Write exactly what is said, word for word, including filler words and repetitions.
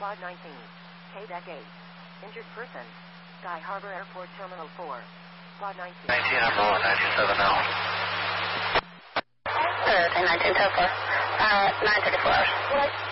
Quad nineteen. K-Deck eight. Injured person. Sky Harbor Airport Terminal four. Quad nineteen. nineteen, I'm rolling ninety-seven now. Uh, nineteen, so far. Uh, nine thirty-four hours.